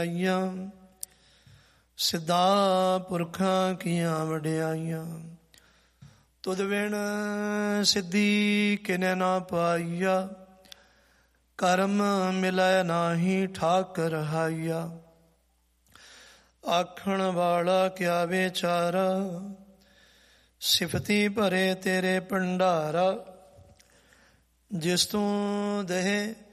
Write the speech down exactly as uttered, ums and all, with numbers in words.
ਸਿੱਧਾ ਪੁਰਖਾਂ ਕੀਆਂ ਵਡਿਆਈਆਂ। ਤੁਧ ਬਿਨ ਸਿੱਧੀ ਕਿਨੇ ਨਾ ਪਾਈਆ, ਕਰਮ ਮਿਲੈ ਨਾਹੀ ਠਾਕਰ ਹਾਈਆ। ਆਖਣ ਵਾਲਾ ਕਿਆ ਵਿਚਾਰਾ, ਸਿਫਤੀ ਭਰੇ ਤੇਰੇ ਭੰਡਾਰਾ। ਜਿਸ ਤੂੰ ਦੇਹ